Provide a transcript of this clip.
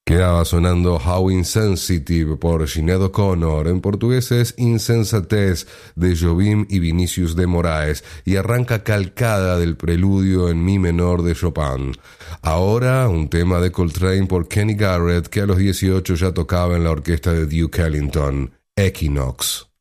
Quedaba sonando How Insensitive por Sinéad O'Connor, en portugués es Insensatez de Jobim y Vinicius de Moraes, y arranca calcada del preludio en mi menor de Chopin. Ahora un tema de Coltrane por Kenny Garrett, que a los 18 ya tocaba en la orquesta de Duke Ellington, Equinox.